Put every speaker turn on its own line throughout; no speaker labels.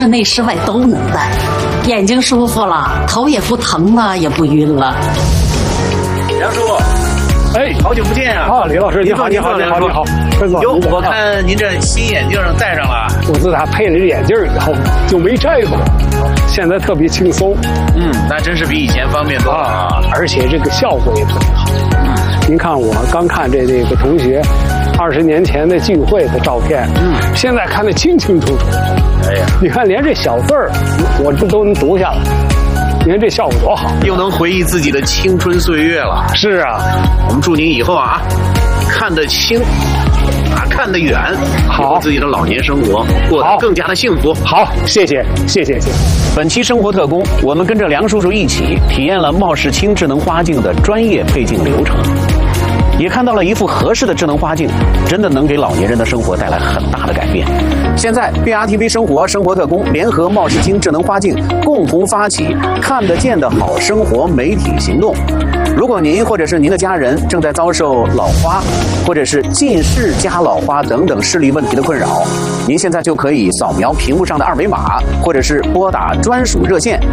内室外都能戴，眼睛舒服了，头也不疼了，也不晕了。
梁叔，
哎，
好久不见啊！
啊，李老师，你好，你好，你好，你好。
哟，我看您这新眼镜戴上了。
我自打配了这眼镜以后就没摘过，现在特别轻松。
那真是比以前方便多了啊！
而且这个效果也特别好。您看我刚看这个同学20年前的聚会的照片，现在看得清清楚楚。
哎呀，
你看连这小字儿，我这都能读下来。你看这效果多好，
又能回忆自己的青春岁月了。
是啊，
我们祝您以后啊，看得清，看得远，
好，
自己的老年生活过得更加的幸福。
好，谢谢。
本期生活特工，我们跟着梁叔叔一起体验了茂世清智能花镜的专业配镜流程，也看到了一副合适的智能花镜真的能给老年人的生活带来很大的改变。现在 BRTV 生活特工联合茂世清智能花镜共同发起看得见的好生活媒体行动。如果您或者是您的家人正在遭受老花或者是近视加老花等等视力问题的困扰，您现在就可以扫描屏幕上的二维码，或者是拨打专属热线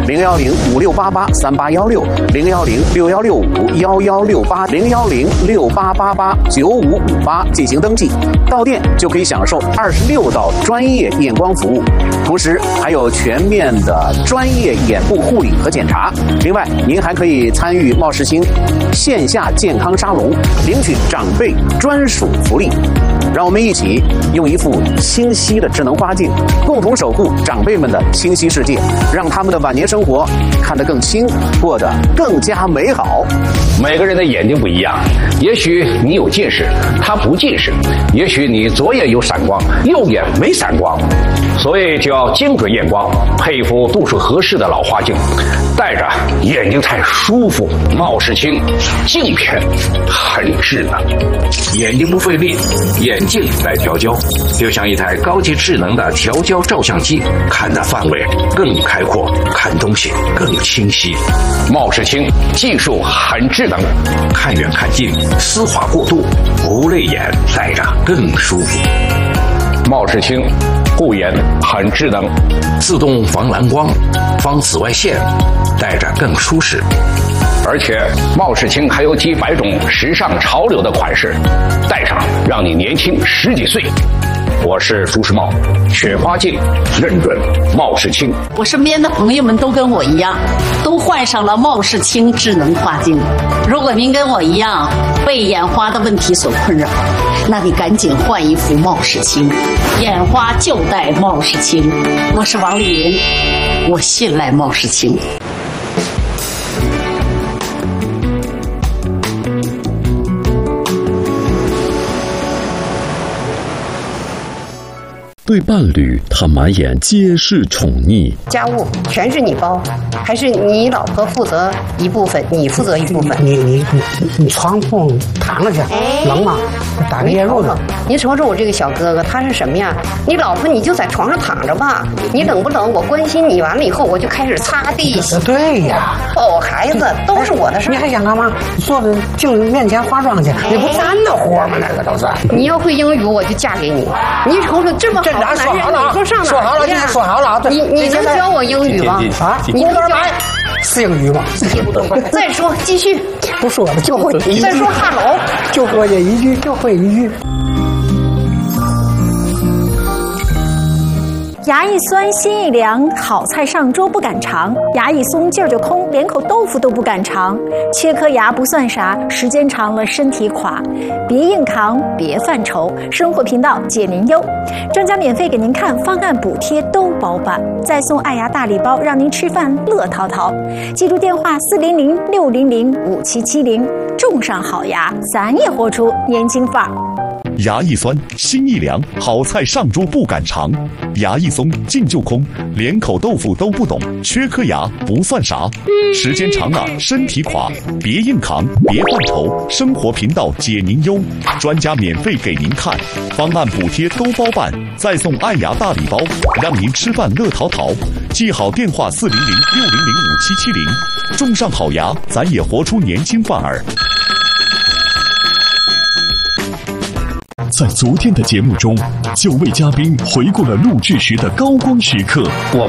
010-5688-3816，010-6168-1168，010-6888-9558进行登记，到店就可以享受26道专业验光服务，同时还有全面的专业眼部护理和检查。另外，您还可以参与茂世清线下健康沙龙，领取长辈专属福利。让我们一起用一副清晰的智能花镜，共同守护长辈们的清晰世界，让他们的晚年生活看得更清，过得更加美好。
每个人的眼睛不一样，也许你有近视，他不近视；也许你左眼有闪光，右眼没闪光。所以就要精准验光，配一副度数合适的老花镜，戴着眼睛才舒服。茂世清镜片很智能，眼睛不费力，眼镜来调焦，就像一台高级智能的调焦照相机，看的范围更开阔，看东西更清晰。茂世清技术很智能，看远看近，丝滑过渡，不累眼，戴着更舒服。茂世清护眼很智能，自动防蓝光、防紫外线，戴着更舒适。而且茂世清还有几百种时尚潮流的款式，戴上让你年轻10几岁。我是朱时茂，选花镜认准茂世清。
我身边的朋友们都跟我一样，都换上了茂世清智能花镜。如果您跟我一样被眼花的问题所困扰，那你赶紧换一副茂世清，眼花就戴茂世清。我是王丽云，我信赖茂世清。
对伴侣，他满眼皆是宠溺。
家务全是你包，还是你老婆负责一部分，你负责一部分？
你床铺躺着去，冷吗？打个电褥子。
您瞅瞅我这个小哥哥，他是什么呀？你老婆你就在床上躺着吧，你冷不冷？我关心你，完了以后我就开始擦地。
对呀。
哦，孩子都是我的事。
你还想干嘛？坐在镜子面前化妆去，那不咱的活吗？那个都是。
你要会英语，我就嫁给你。你瞅瞅这么好。
咱说好了，
你说上哪？
说好了，今天说好了。
你能教我英语吗？
啊，你能教是英语吗？
再说，继续。
不说了，就会一句。
再说 hello，
就会这一句，就会一句。
牙一酸心一凉，好菜上桌不敢尝；牙一松劲儿就空，连口豆腐都不敢尝。缺颗牙不算啥，时间长了身体垮。别硬扛，别犯愁，生活频道解您忧。专家免费给您看，方案补贴都包办，再送爱牙大礼包，让您吃饭乐淘淘。记住电话400-600-5770，种上好牙，咱也活出年轻范儿。
牙一酸心一凉，好菜上桌不敢尝；牙一松劲就空，连口豆腐都不懂。缺颗牙不算啥，时间长了身体垮。别硬扛，别犯愁，生活频道解您忧。专家免费给您看，方案补贴都包办，再送爱牙大礼包，让您吃饭乐淘淘。记好电话400-600-5770，种上好牙，咱也活出年轻范儿。
在昨天的节目中，9位嘉宾回顾了录制时的高光时刻。
我